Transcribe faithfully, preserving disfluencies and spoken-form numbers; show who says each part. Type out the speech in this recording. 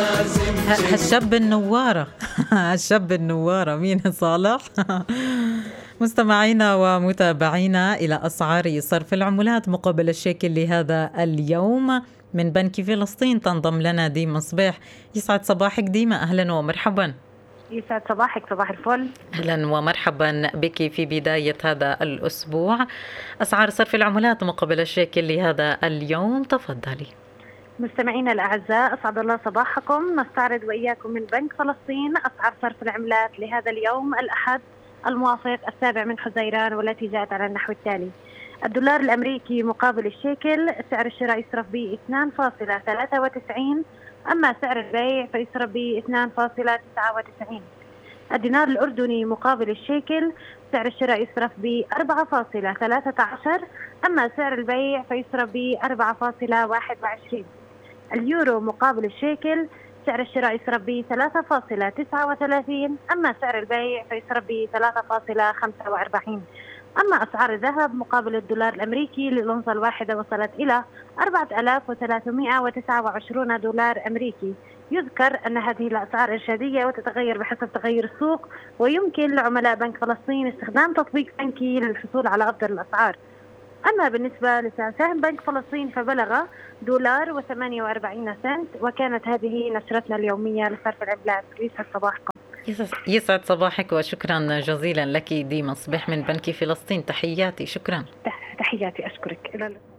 Speaker 1: هالشاب النوارة الشاب النوارة مين صالح؟ مستمعينا ومتابعينا إلى أسعار صرف العملات مقابل الشيكل لهذا اليوم من بنك فلسطين تنضم لنا ديما صبيح. يسعد صباحك ديما، أهلا ومرحبا.
Speaker 2: يسعد صباحك، صباح الفل.
Speaker 1: أهلا ومرحبا بك في بداية هذا الأسبوع. أسعار صرف العملات مقابل الشيكل لهذا اليوم، تفضلي.
Speaker 2: مستمعينا الأعزاء، أسعد الله صباحكم. نستعرض وإياكم من بنك فلسطين أسعار صرف العملات لهذا اليوم الأحد الموافق السابع من حزيران، والتي جاءت على النحو التالي: الدولار الأمريكي مقابل الشيكل سعر الشراء يصرف ب اثنين فاصلة ثلاثة وتسعين، أما سعر البيع فيصرف ب اثنين فاصلة تسعة وتسعين. الدينار الأردني مقابل الشيكل سعر الشراء يصرف ب أربعة فاصلة ثلاثة عشر، أما سعر البيع فيصرف ب أربعة فاصلة واحد وعشرين. اليورو مقابل الشيكل سعر الشراء يصرف ب ثلاثة فاصلة تسعة وثلاثين، أما سعر البيع فيصرف ب ثلاثة فاصلة خمسة وأربعين. أما أسعار الذهب مقابل الدولار الأمريكي للأونصة الواحدة وصلت إلى أربعة آلاف وثلاثمائة وتسعة وعشرين دولار أمريكي. يذكر أن هذه الأسعار إرشادية وتتغير بحسب تغير السوق، ويمكن لعملاء بنك فلسطين استخدام تطبيق بنكي للحصول على أفضل الأسعار. أما بالنسبة لسعر سهم بنك فلسطين فبلغ دولار وثمانية وأربعين سنت. وكانت هذه نشرتنا اليومية لصرف العملات. يسعد صباحكم.
Speaker 1: يسعد صباحك وشكرا جزيلا لك ديما صبيح من بنك فلسطين. تحياتي، شكرا.
Speaker 2: تحياتي، أشكرك. إلى